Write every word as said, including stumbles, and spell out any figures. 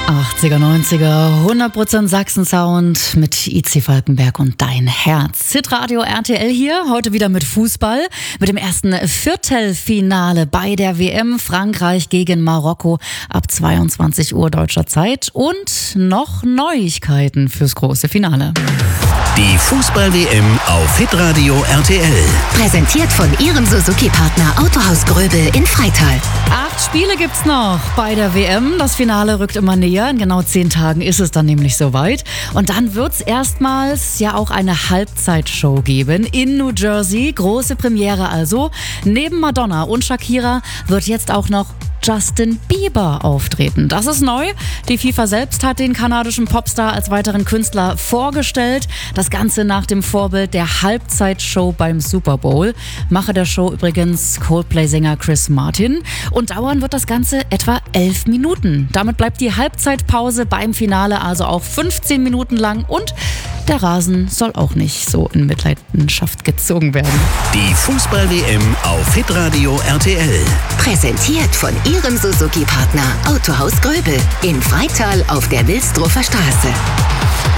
achtziger, neunziger, hundert Prozent Sachsen-Sound mit I C Falkenberg und Dein Herz. Hitradio R T L hier, heute wieder mit Fußball, mit dem ersten Viertelfinale bei der W M Frankreich gegen Marokko ab zweiundzwanzig Uhr deutscher Zeit und noch Neuigkeiten fürs große Finale. Die Fußball-W M auf Hitradio R T L. Präsentiert von Ihrem Suzuki-Partner Autohaus Gröbel in Freital. Acht Spiele gibt's noch bei der W M. Das Finale rückt immer näher. In genau zehn Tagen ist es dann nämlich soweit. Und dann wird's erstmals ja auch eine Halbzeitshow geben in New Jersey. Große Premiere also. Neben Madonna und Shakira wird jetzt auch noch Justin Bieber auftreten. Das ist neu. Die FIFA selbst hat den kanadischen Popstar als weiteren Künstler vorgestellt. Das Ganze nach dem Vorbild der Halbzeitshow beim Super Bowl. Macher der Show übrigens Coldplay-Sänger Chris Martin. Und dauern wird das Ganze etwa elf Minuten. Damit bleibt die Halbzeitpause beim Finale also auch fünfzehn Minuten lang und der Rasen soll auch nicht so in Mitleidenschaft gezogen werden. Die Fußball-W M auf Hitradio R T L. Präsentiert von Ihrem Suzuki-Partner Autohaus Gröbel in Freital auf der Wilsdruffer Straße.